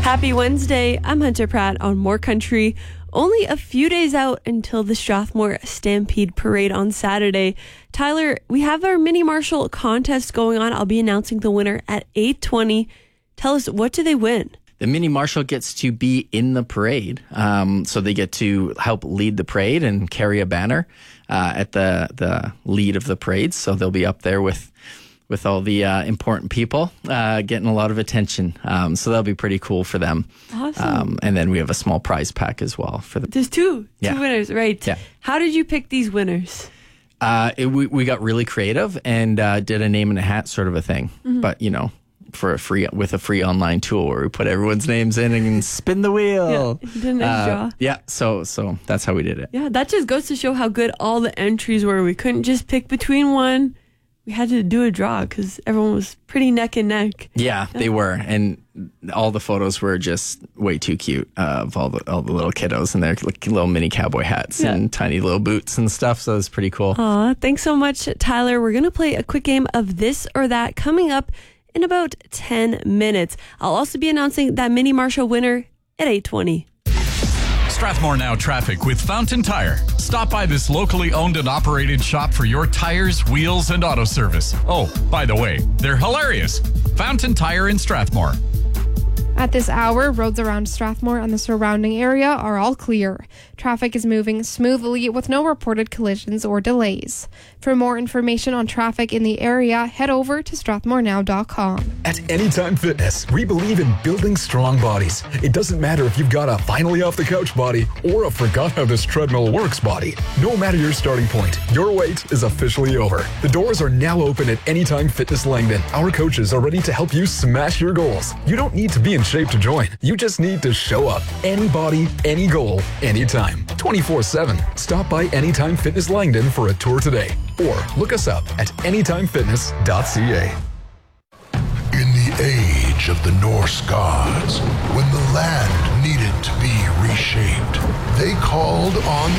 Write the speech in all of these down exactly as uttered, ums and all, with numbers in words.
Happy Wednesday. I'm Hunter Pratt on More Country. Only a few days out until the Strathmore Stampede Parade on Saturday. Tyler, we have our mini marshal contest going on. I'll be announcing the winner at eight twenty. Tell us, what do they win? The mini marshal gets to be in the parade. Um, so they get to help lead the parade and carry a banner uh, at the, the lead of the parade. So they'll be up there with with all the uh, important people, uh, getting a lot of attention. Um, so that'll be pretty cool for them. Awesome. Um, and then we have a small prize pack as well for the. There's two, two Yeah. winners, right? Yeah. How did you pick these winners? Uh, it, we, we got really creative and uh, did a name and a hat sort of a thing. Mm-hmm. But, you know, for a free with a free online tool where we put everyone's names in and spin the wheel. Yeah, you did a nice uh, draw. Yeah, so so that's how we did it. Yeah, that just goes to show how good all the entries were. We couldn't just pick between one. We had to do a draw because everyone was pretty neck and neck. Yeah, they were, and all the photos were just way too cute uh, of all the all the little kiddos in their little mini cowboy hats Yeah. and tiny little boots and stuff. So it was pretty cool. Aw, thanks so much, Tyler. We're gonna play a quick game of this or that coming up in about ten minutes. I'll also be announcing that mini marshal winner at eight twenty. Strathmore Now traffic with Fountain Tire. Stop by this locally owned and operated shop for your tires, wheels, and auto service. Oh, by the way, they're hilarious. Fountain Tire in Strathmore. At this hour, roads around Strathmore and the surrounding area are all clear. Traffic is moving smoothly with no reported collisions or delays. For more information on traffic in the area, head over to strathmore now dot com. At Anytime Fitness, we believe in building strong bodies. It doesn't matter if you've got a finally off the couch body or a forgot how this treadmill works body. No matter your starting point, your wait is officially over. The doors are now open at Anytime Fitness Langdon. Our coaches are ready to help you smash your goals. You don't need to be in shape to join. You just need to show up. Any body, any goal, anytime. twenty-four seven. Stop by Anytime Fitness Langdon for a tour today. Or look us up at anytime fitness dot c a. In the age of the Norse gods, when the land needed to be reshaped, they called on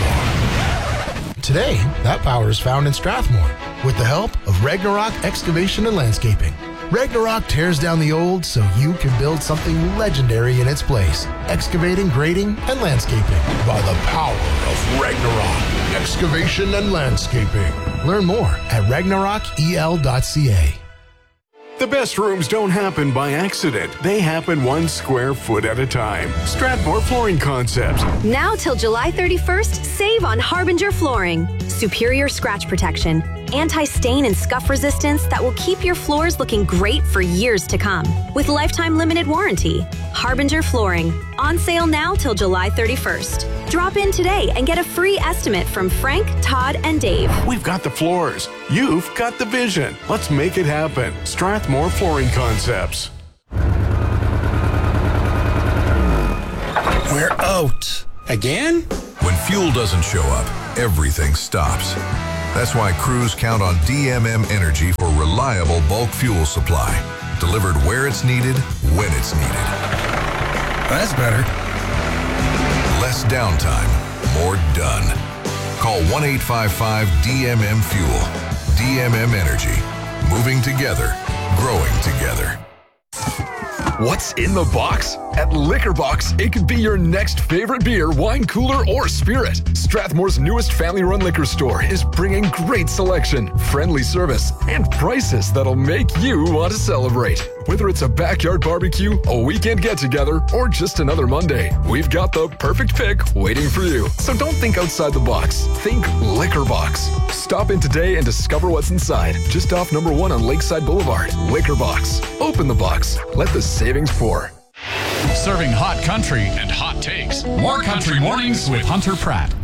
Thor. Today, that power is found in Strathmore with the help of Ragnarok Excavation and Landscaping. Ragnarok tears down the old so you can build something legendary in its place. Excavating, grading, and landscaping by the power of Ragnarok Excavation and Landscaping. Learn more at ragnarok e l dot c a. The best rooms don't happen by accident. They happen one square foot at a time. Strathmore Flooring Concepts. Now till July thirty-first, save on Harbinger Flooring. Superior scratch protection, anti-stain and scuff resistance that will keep your floors looking great for years to come. With lifetime limited warranty. Harbinger Flooring. On sale now till July thirty-first. Drop in today and get a free estimate from Frank, Todd, and Dave. We've got the floors. You've got the vision. Let's make it happen. Strathmore Flooring Concepts. We're out. Again? When fuel doesn't show up, everything stops. That's why crews count on D M M Energy for reliable bulk fuel supply. Delivered where it's needed, when it's needed. That's better. Less downtime, more done. Call one eight five five D M M Fuel. D M M Energy. Moving together, growing together. What's in the box? At Liquor Box, it could be your next favorite beer, wine cooler, or spirit. Strathmore's newest family-run liquor store is bringing great selection, friendly service, and prices that'll make you want to celebrate. Whether it's a backyard barbecue, a weekend get-together, or just another Monday, we've got the perfect pick waiting for you. So don't think outside the box. Think Liquor Box. Stop in today and discover what's inside. Just off number one on Lakeside Boulevard. Liquor Box. Open the box. Let the savings pour. Serving hot country and hot takes. More Country Mornings with Hunter Pratt.